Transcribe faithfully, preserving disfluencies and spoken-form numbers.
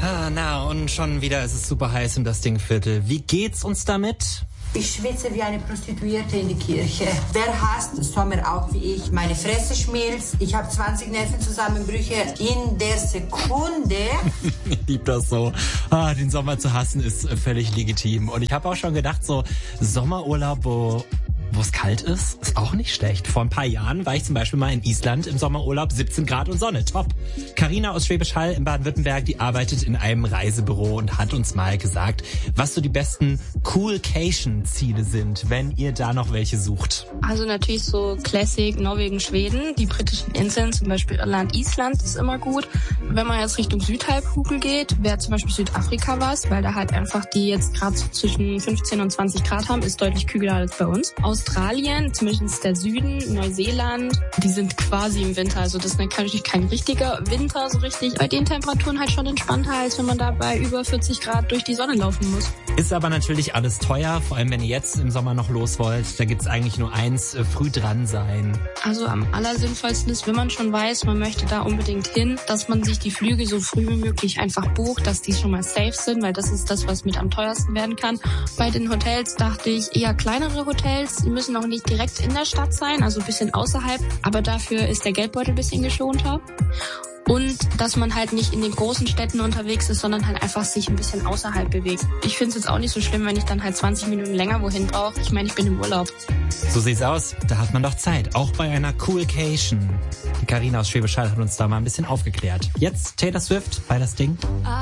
Ah, na, und schon wieder ist es super heiß im das Dingviertel. Wie geht's uns damit? Ich schwitze wie eine Prostituierte in die Kirche. Wer hasst Sommer auch wie ich? Meine Fresse schmilzt. Ich habe zwanzig Nervenzusammenbrüche in der Sekunde. Ich lieb das so. Ah, den Sommer zu hassen ist völlig legitim. Und ich habe auch schon gedacht, so Sommerurlaub, wo... wo es kalt ist, ist auch nicht schlecht. Vor ein paar Jahren war ich zum Beispiel mal in Island im Sommerurlaub, siebzehn Grad und Sonne, top. Carina aus Schwäbisch Hall in Baden-Württemberg, die arbeitet in einem Reisebüro und hat uns mal gesagt, was so die besten Coolcation-Ziele sind, wenn ihr da noch welche sucht. Also natürlich so Classic, Norwegen, Schweden, die britischen Inseln, zum Beispiel Irland, Island ist immer gut. Wenn man jetzt Richtung Südhalbkugel geht, wäre zum Beispiel Südafrika was, weil da halt einfach die jetzt gerade so zwischen fünfzehn und zwanzig Grad haben, ist deutlich kühler als bei uns. Australien, zumindest der Süden, Neuseeland, die sind quasi im Winter. Also das ist natürlich kein richtiger Winter so richtig. Bei den Temperaturen halt schon entspannter, als wenn man da bei über vierzig Grad durch die Sonne laufen muss. Ist aber natürlich alles teuer, vor allem wenn ihr jetzt im Sommer noch los wollt. Da gibt's eigentlich nur eins, äh, früh dran sein. Also am allersinnvollsten ist, wenn man schon weiß, man möchte da unbedingt hin, dass man sich die Flüge so früh wie möglich einfach bucht, dass die schon mal safe sind, weil das ist das, was mit am teuersten werden kann. Bei den Hotels dachte ich eher kleinere Hotels. Die müssen auch nicht direkt in der Stadt sein, also ein bisschen außerhalb, aber dafür ist der Geldbeutel ein bisschen geschonter. Und dass man halt nicht in den großen Städten unterwegs ist, sondern halt einfach sich ein bisschen außerhalb bewegt. Ich finde es jetzt auch nicht so schlimm, wenn ich dann halt zwanzig Minuten länger wohin brauche. Ich meine, ich bin im Urlaub. So sieht's aus. Da hat man doch Zeit. Auch bei einer Coolcation. Die Carina aus Schwäbisch Hall hat uns da mal ein bisschen aufgeklärt. Jetzt Taylor Swift bei das Ding.